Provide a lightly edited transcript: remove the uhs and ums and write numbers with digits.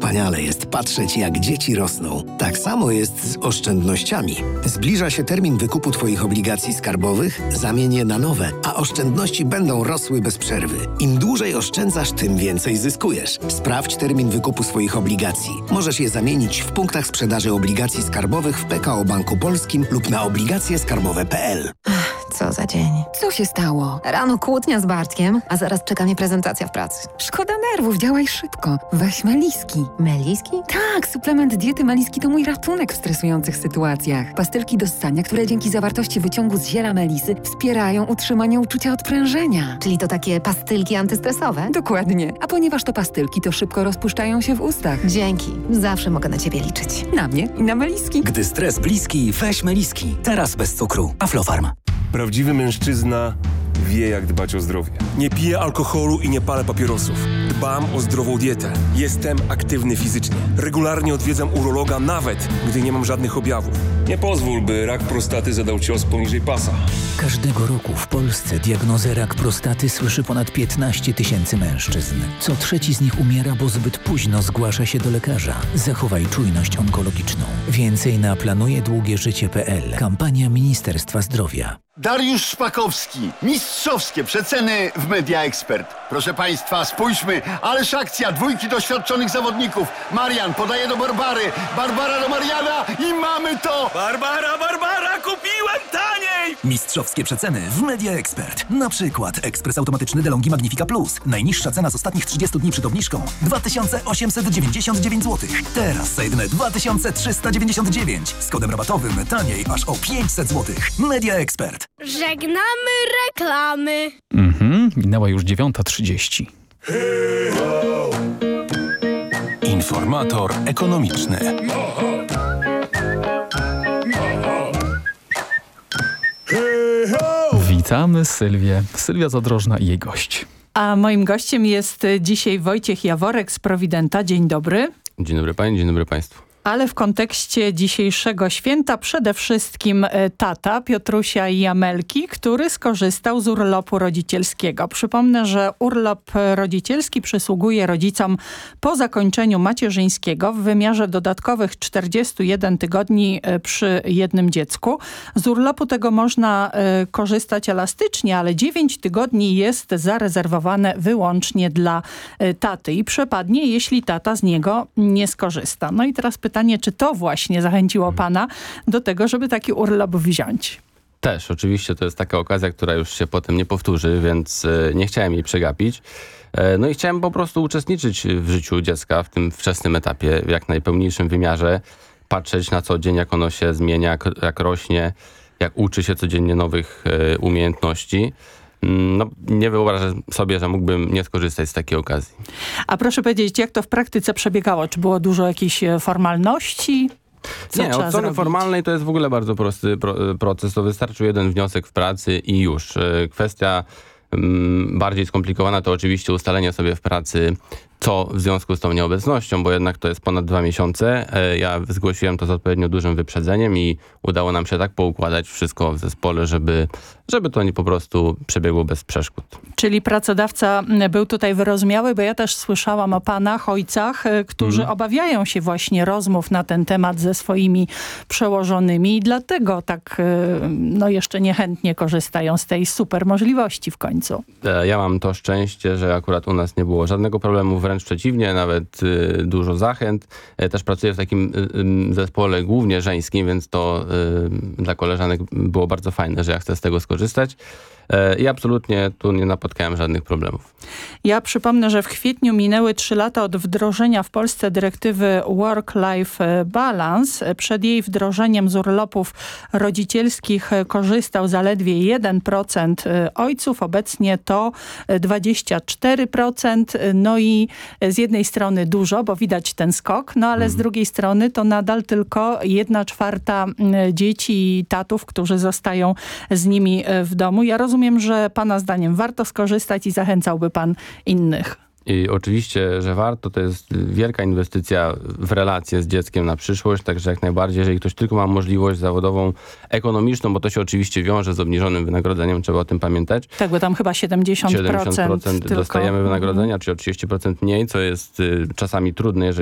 Wspaniale jest patrzeć, jak dzieci rosną. Tak samo jest z oszczędnościami. Zbliża się termin wykupu Twoich obligacji skarbowych, zamień je na nowe, a oszczędności będą rosły bez przerwy. Im dłużej oszczędzasz, tym więcej zyskujesz. Sprawdź termin wykupu swoich obligacji. Możesz je zamienić w punktach sprzedaży obligacji skarbowych w PKO Banku Polskim lub na obligacjeskarbowe.pl. Co za dzień. Co się stało? Rano kłótnia z Bartkiem, a zaraz czeka mnie prezentacja w pracy. Szkoda nerwów, działaj szybko. Weź Meliski. Meliski? Tak, suplement diety Meliski to mój ratunek w stresujących sytuacjach. Pastylki do ssania, które dzięki zawartości wyciągu z ziela melisy wspierają utrzymanie uczucia odprężenia. Czyli to takie pastylki antystresowe? Dokładnie. A ponieważ to pastylki, to szybko rozpuszczają się w ustach. Dzięki. Zawsze mogę na Ciebie liczyć. Na mnie i na Meliski. Gdy stres bliski, weź Meliski. Teraz bez cukru. Aflofarm. Prawdziwy mężczyzna wie, jak dbać o zdrowie. Nie piję alkoholu i nie palę papierosów. Dbam o zdrową dietę. Jestem aktywny fizycznie. Regularnie odwiedzam urologa, nawet gdy nie mam żadnych objawów. Nie pozwól, by rak prostaty zadał cios poniżej pasa. Każdego roku w Polsce diagnozę rak prostaty słyszy ponad 15 000 mężczyzn. Co trzeci z nich umiera, bo zbyt późno zgłasza się do lekarza. Zachowaj czujność onkologiczną. Więcej na planujedługieżycie.pl. Kampania Ministerstwa Zdrowia. Dariusz Szpakowski. Mistrzowskie przeceny w Media Expert. Proszę Państwa, spójrzmy. Ależ akcja. Dwójki doświadczonych zawodników. Marian podaje do Barbary. Barbara do Mariana i mamy to! Barbara, kupiłem taniej! Mistrzowskie przeceny w Media Expert. Na przykład ekspres automatyczny DeLonghi Magnifica Plus. Najniższa cena z ostatnich 30 dni przed obniżką 2899 zł. Teraz za jedyne 2399. Z kodem rabatowym taniej aż o 500 zł. Media Expert. Żegnamy reklamy. Minęła już 9:30. Informator ekonomiczny. Witamy Sylwię. Sylwia Zadrożna i jej gość. A moim gościem jest dzisiaj Wojciech Jaworek z Prowidenta. Dzień dobry. Dzień dobry pani, dzień dobry państwu. Ale w kontekście dzisiejszego święta przede wszystkim tata Piotrusia i Amelki, który skorzystał z urlopu rodzicielskiego. Przypomnę, że urlop rodzicielski przysługuje rodzicom po zakończeniu macierzyńskiego w wymiarze dodatkowych 41 tygodni przy jednym dziecku. Z urlopu tego można korzystać elastycznie, ale 9 tygodni jest zarezerwowane wyłącznie dla taty i przepadnie, jeśli tata z niego nie skorzysta. No i teraz pytanie, czy to właśnie zachęciło pana do tego, żeby taki urlop wziąć? Też, oczywiście to jest taka okazja, która już się potem nie powtórzy, więc nie chciałem jej przegapić. No i chciałem po prostu uczestniczyć w życiu dziecka w tym wczesnym etapie, w jak najpełniejszym wymiarze, patrzeć na co dzień, jak ono się zmienia, jak rośnie, jak uczy się codziennie nowych umiejętności. No, nie wyobrażam sobie, że mógłbym nie skorzystać z takiej okazji. A proszę powiedzieć, jak to w praktyce przebiegało? Czy było dużo jakichś formalności? Nie, od strony formalnej to jest w ogóle bardzo prosty proces. To wystarczył jeden wniosek w pracy i już. Kwestia bardziej skomplikowana to oczywiście ustalenie sobie w pracy, co w związku z tą nieobecnością, bo jednak to jest ponad 2 miesiące. Ja zgłosiłem to z odpowiednio dużym wyprzedzeniem i udało nam się tak poukładać wszystko w zespole, żeby to nie po prostu przebiegło bez przeszkód. Czyli pracodawca był tutaj wyrozumiały, bo ja też słyszałam o panach, ojcach, którzy obawiają się właśnie rozmów na ten temat ze swoimi przełożonymi i dlatego tak jeszcze niechętnie korzystają z tej super możliwości w końcu. Ja mam to szczęście, że akurat u nas nie było żadnego problemu, wręcz przeciwnie, nawet dużo zachęt. Też pracuję w takim zespole głównie żeńskim, więc to dla koleżanek było bardzo fajne, że ja chcę z tego skorzystać. I absolutnie tu nie napotkałem żadnych problemów. Ja przypomnę, że w kwietniu minęły 3 lata od wdrożenia w Polsce dyrektywy Work-Life Balance. Przed jej wdrożeniem z urlopów rodzicielskich korzystał zaledwie 1% ojców. Obecnie to 24%. No i z jednej strony dużo, bo widać ten skok, no ale z drugiej strony to nadal tylko 1/4 dzieci i tatów, którzy zostają z nimi w domu. Ja rozumiem, że pana zdaniem warto skorzystać i zachęcałby pan innych. I oczywiście, że warto, to jest wielka inwestycja w relacje z dzieckiem na przyszłość, także jak najbardziej, jeżeli ktoś tylko ma możliwość zawodową, ekonomiczną, bo to się oczywiście wiąże z obniżonym wynagrodzeniem, trzeba o tym pamiętać. Tak, bo tam chyba 70% dostajemy wynagrodzenia, czyli o 30% mniej, co jest czasami trudne, jeżeli